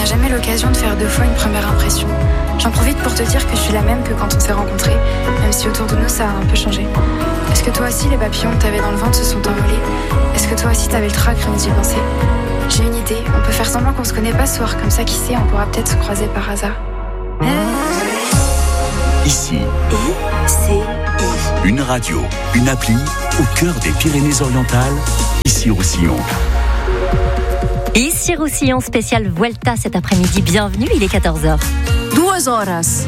jamais l'occasion de faire 2 fois une première impression. J'en profite pour te dire que je suis la même que quand on s'est rencontrés, même si autour de nous ça a un peu changé. Est-ce que toi aussi les papillons que t'avais dans le ventre se sont envolés? Est-ce que toi aussi t'avais le trac rien d'y penser? J'ai une idée, on peut faire semblant qu'on se connaît pas ce soir, comme ça qui sait, on pourra peut-être se croiser par hasard. Ici, une radio, une appli au cœur des Pyrénées-Orientales, ici Roussillon. Ici Roussillon, spécial Vuelta cet après-midi. Bienvenue, il est 14h. 2 horas.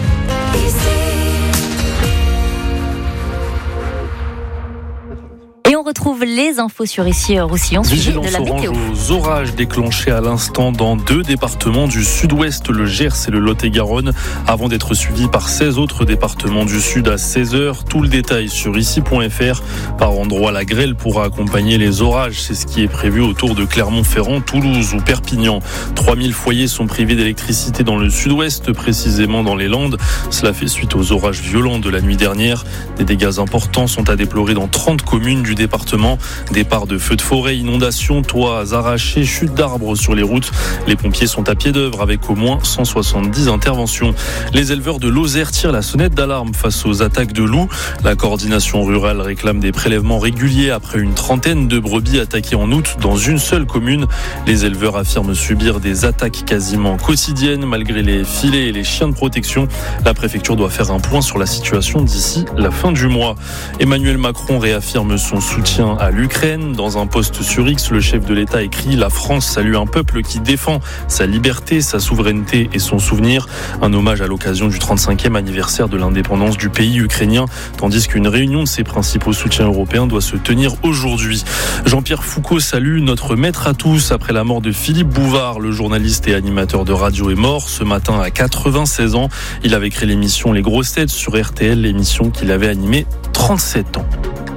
Et on retrouve les infos sur ici Roussillon, suivi de la météo. Aux orages déclenchés à l'instant dans 2 départements du sud-ouest, le Gers et le Lot-et-Garonne, avant d'être suivis par 16 autres départements du sud à 16h. Tout le détail sur ici.fr. Par endroit, la grêle pourra accompagner les orages. C'est ce qui est prévu autour de Clermont-Ferrand, Toulouse ou Perpignan. 3000 foyers sont privés d'électricité dans le sud-ouest, précisément dans les Landes. Cela fait suite aux orages violents de la nuit dernière. Des dégâts importants sont à déplorer dans 30 communes du département. Départ de feux de forêt, inondations, toits arrachés, chutes d'arbres sur les routes. Les pompiers sont à pied d'œuvre avec au moins 170 interventions. Les éleveurs de Lozère tirent la sonnette d'alarme face aux attaques de loups. La coordination rurale réclame des prélèvements réguliers après une trentaine de brebis attaquées en août dans une seule commune. Les éleveurs affirment subir des attaques quasiment quotidiennes malgré les filets et les chiens de protection. La préfecture doit faire un point sur la situation d'ici la fin du mois. Emmanuel Macron réaffirme son soutien à l'Ukraine. Dans un post sur X, le chef de l'État écrit « La France salue un peuple qui défend sa liberté, sa souveraineté et son souvenir ». Un hommage à l'occasion du 35e anniversaire de l'indépendance du pays ukrainien, tandis qu'une réunion de ses principaux soutiens européens doit se tenir aujourd'hui. Jean-Pierre Foucault salue notre maître à tous. Après la mort de Philippe Bouvard, le journaliste et animateur de radio est mort ce matin à 96 ans. Il avait créé l'émission Les Grosses Têtes sur RTL, l'émission qu'il avait animée 37 ans.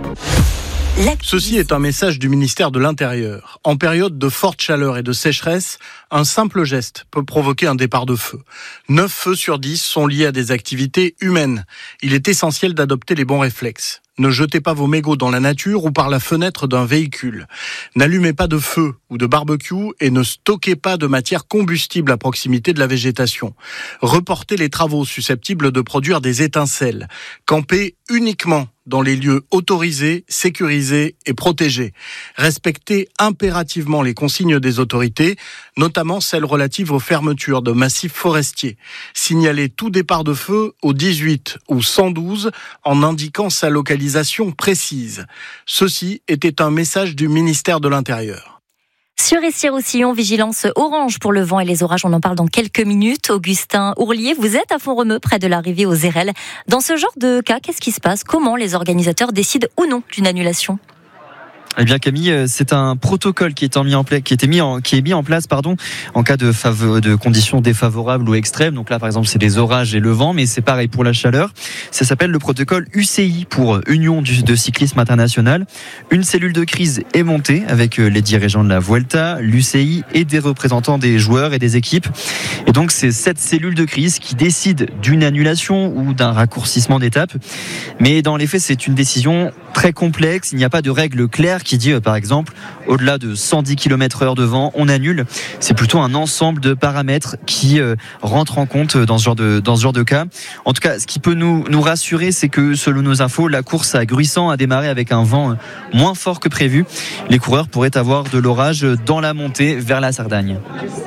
Ceci est un message du ministère de l'Intérieur. En période de forte chaleur et de sécheresse, un simple geste peut provoquer un départ de feu. 9 feux sur 10 sont liés à des activités humaines. Il est essentiel d'adopter les bons réflexes. Ne jetez pas vos mégots dans la nature ou par la fenêtre d'un véhicule. N'allumez pas de feu ou de barbecue et ne stockez pas de matière combustible à proximité de la végétation. Reportez les travaux susceptibles de produire des étincelles. Campez uniquement dans les lieux autorisés, sécurisés et protégés. Respectez impérativement les consignes des autorités, notamment celles relatives aux fermetures de massifs forestiers. Signalez tout départ de feu au 18 ou 112 en indiquant sa localisation précise. Ceci était un message du ministère de l'Intérieur. Sur ici Roussillon, vigilance orange pour le vent et les orages, on en parle dans quelques minutes. Augustin Ourlier, vous êtes à Font-Romeu, près de l'arrivée aux Érelles. Dans ce genre de cas, qu'est-ce qui se passe? Comment les organisateurs décident ou non d'une annulation? Eh bien Camille, c'est un protocole qui est mis en place en cas de conditions défavorables ou extrêmes. Donc là par exemple c'est les orages et le vent, mais c'est pareil pour la chaleur. Ça s'appelle le protocole UCI pour Union de cyclisme international. Une cellule de crise est montée avec les dirigeants de la Vuelta, l'UCI et des représentants des joueurs et des équipes. Et donc c'est cette cellule de crise qui décide d'une annulation ou d'un raccourcissement d'étape. Mais dans les faits c'est une décision très complexe. Il n'y a pas de règle claire qui dit par exemple au-delà de 110 km/h de vent on annule. C'est plutôt un ensemble de paramètres qui rentrent en compte dans ce genre de cas. En tout cas ce qui peut nous rassurer, c'est que selon nos infos, la course à Gruissant a démarré avec un vent moins fort que prévu. Les coureurs pourraient avoir de l'orage dans la montée vers la Cerdagne.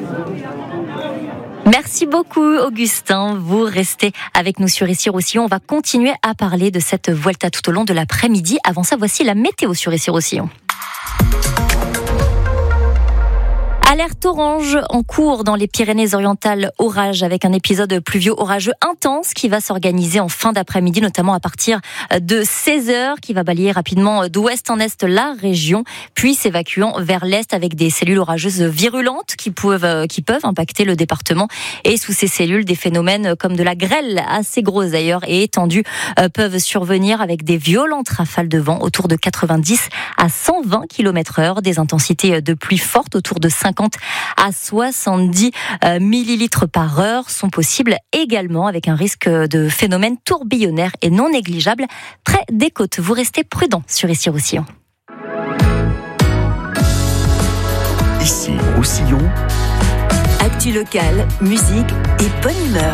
Merci beaucoup Augustin, vous restez avec nous sur Ici Roussillon. On va continuer à parler de cette Vuelta tout au long de l'après-midi. Avant ça, voici la météo sur Ici Roussillon. Alerte orange en cours dans les Pyrénées-Orientales, orage avec un épisode pluvieux orageux intense qui va s'organiser en fin d'après-midi, notamment à partir de 16h, qui va balayer rapidement d'ouest en est la région, puis s'évacuant vers l'est avec des cellules orageuses virulentes qui peuvent impacter le département. Et sous ces cellules, des phénomènes comme de la grêle, assez grosse d'ailleurs et étendue, peuvent survenir avec des violentes rafales de vent autour de 90 à 120 km/h, des intensités de pluie fortes autour de 50 à 70 millilitres par heure sont possibles également, avec un risque de phénomène tourbillonnaire et non négligeable près des côtes. Vous restez prudents sur Ici Roussillon. Ici Roussillon, Actu locale, musique et bonne humeur.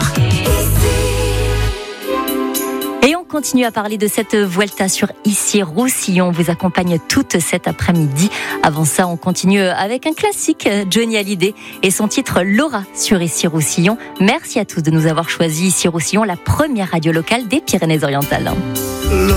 Et on continue à parler de cette Vuelta sur Issy-Roussillon. On vous accompagne toute cet après-midi. Avant ça, on continue avec un classique, Johnny Hallyday et son titre Laura sur Issy-Roussillon. Merci à tous de nous avoir choisi Issy-Roussillon, la première radio locale des Pyrénées-Orientales.